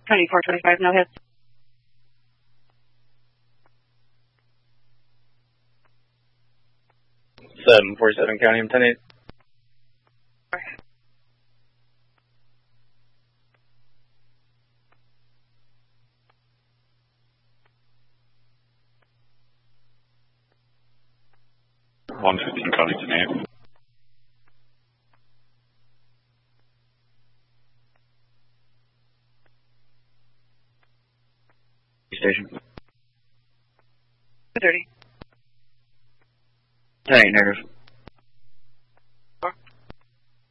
2425, no hits. Seven 47 County, I'm 10-8. One 15 County, 10-8. Station. 230. 10-8, negative.